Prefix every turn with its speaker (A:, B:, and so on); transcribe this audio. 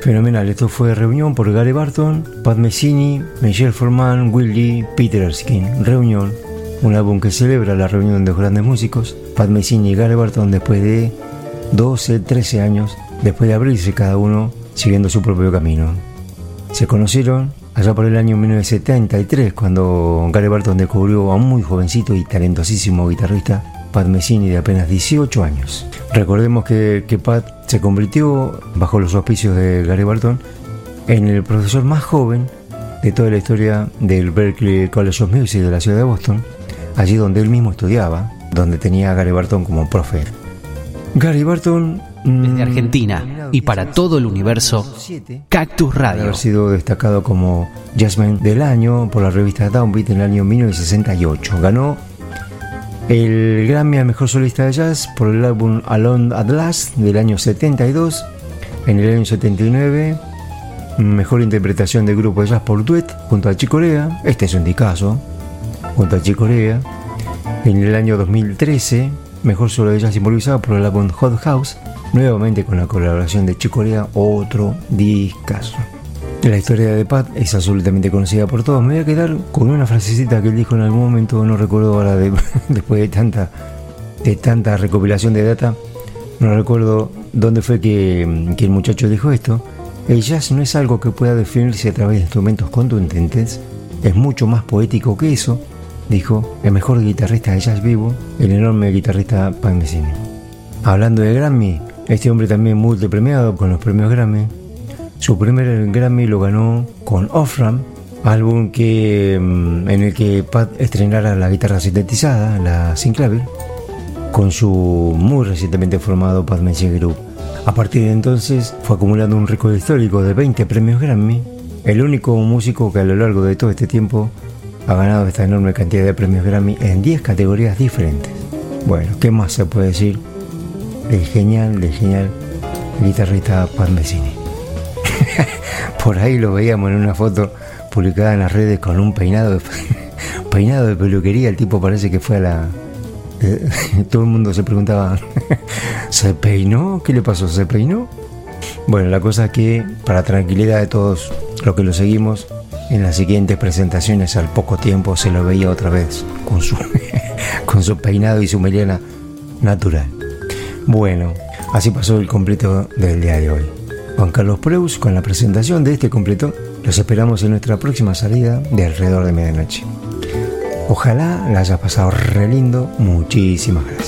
A: Fenomenal, esto fue Reunión por Gary Barton, Pat Messini, Michel Forman, Will Lee, Peter Erskine. Reunión, un álbum que celebra la reunión de los grandes músicos, Pat Messini y Gary Barton, después de 12, 13 años, después de abrirse cada uno siguiendo su propio camino. Se conocieron allá por el año 1973, cuando Gary Barton descubrió a un muy jovencito y talentosísimo guitarrista, Pat Messini, de apenas 18 años. Recordemos que Pat se convirtió, bajo los auspicios de Gary Barton, en el profesor más joven de toda la historia del Berklee College of Music de la ciudad de Boston, allí donde él mismo estudiaba, donde tenía a Gary Barton como profe. Gary Barton,
B: desde Argentina y para todo el universo, Cactus Radio.
A: Haber sido destacado como Jazzman del año por la revista Downbeat en el año 1968. Ganó el Grammy al mejor solista de jazz por el álbum Alone at Last del año 72. En el año 79, mejor interpretación de grupo de jazz por duet junto a Chick Corea. Este es un discazo, junto a Chick Corea. En el año 2013, mejor solo de jazz improvisado por el álbum Hot House, nuevamente con la colaboración de Chick Corea, otro discazo. La historia de Pat es absolutamente conocida por todos. Me voy a quedar con una frasecita que él dijo en algún momento, no recuerdo ahora, después de tanta recopilación de data, no recuerdo dónde fue que el muchacho dijo esto. El jazz no es algo que pueda definirse a través de instrumentos contundentes, es mucho más poético que eso, dijo el mejor guitarrista de jazz vivo, el enorme guitarrista Pat Messini. Hablando de Grammy, este hombre también multipremiado con los premios Grammy. Su primer Grammy lo ganó con Off-Ramp, álbum en el que Pat estrenara la guitarra sintetizada, la Synclavier, con su muy recientemente formado Pat Messini Group. A partir de entonces fue acumulando un récord histórico de 20 premios Grammy, el único músico que a lo largo de todo este tiempo ha ganado esta enorme cantidad de premios Grammy en 10 categorías diferentes. Bueno, ¿qué más se puede decir del genial guitarrista Pat Messini? Por ahí lo veíamos en una foto publicada en las redes con un peinado de peluquería. El tipo parece que fue a la... todo el mundo se preguntaba, ¿se peinó? ¿Qué le pasó? ¿Se peinó? Bueno, la cosa es que, para tranquilidad de todos los que lo seguimos, en las siguientes presentaciones al poco tiempo se lo veía otra vez con su peinado y su melena natural. Bueno, así pasó el completo del día de hoy. Juan Carlos Preus con la presentación de este completo. Los esperamos en nuestra próxima salida de alrededor de medianoche. Ojalá la hayas pasado re lindo. Muchísimas gracias.